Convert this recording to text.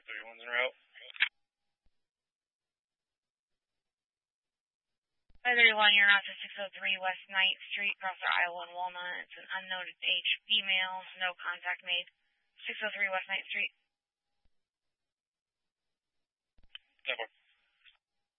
531's en route. 531, you're out to 603 West 9th Street, Prosser, Iowa, and Walnut. It's an unknown age female, no contact made. 603 West 9th Street. Okay.